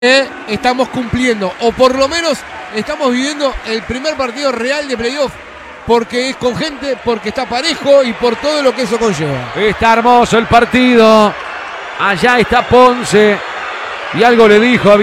estamos cumpliendo, o por lo menos estamos viviendo el primer partido real de playoff, porque es con gente, porque está parejo y por todo lo que eso conlleva. Está hermoso el partido. Allá está Ponce y algo le dijo a